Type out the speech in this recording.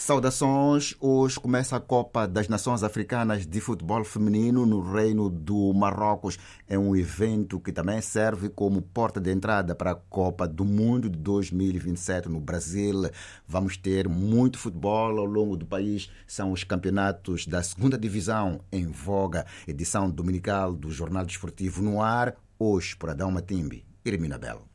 Saudações! Hoje começa a Copa das Nações Africanas de Futebol Feminino no Reino do Marrocos. É um evento que também serve como porta de entrada para a Copa do Mundo de 2027 no Brasil. Vamos ter muito futebol ao longo do país. São os campeonatos da segunda divisão em voga. Edição dominical do Jornal Desportivo no ar, hoje por Adão Matimbe e Hermina Belo.